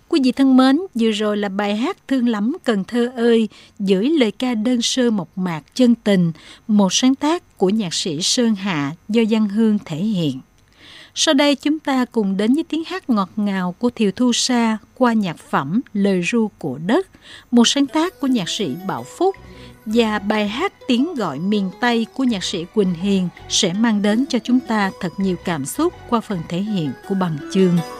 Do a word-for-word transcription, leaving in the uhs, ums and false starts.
Quý vị thân mến, vừa rồi là bài hát Thương Lắm Cần Thơ ơi, với lời ca đơn sơ mộc mạc chân tình, một sáng tác của nhạc sĩ Sơn Hạ do Văn Hương thể hiện. Sau đây chúng ta cùng đến với tiếng hát ngọt ngào của Thiều Thu Sa qua nhạc phẩm Lời ru của đất, một sáng tác của nhạc sĩ Bảo Phúc, và bài hát Tiếng gọi miền Tây của nhạc sĩ Quỳnh Hiền sẽ mang đến cho chúng ta thật nhiều cảm xúc qua phần thể hiện của Bằng Chương.